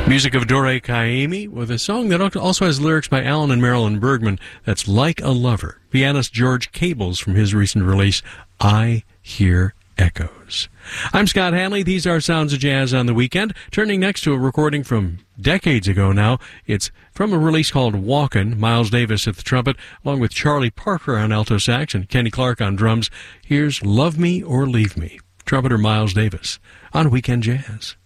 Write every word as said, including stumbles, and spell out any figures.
Music of Dore Kaimi with a song that also has lyrics by Alan and Marilyn Bergman. That's Like a Lover. Pianist George Cables from his recent release, I Hear Echoes. I'm Scott Hanley. These are Sounds of Jazz on the Weekend. Turning next to a recording from decades ago now. It's from a release called Walkin'. Miles Davis at the trumpet, along with Charlie Parker on alto sax and Kenny Clark on drums. Here's Love Me or Leave Me. Trumpeter Miles Davis on Weekend Jazz.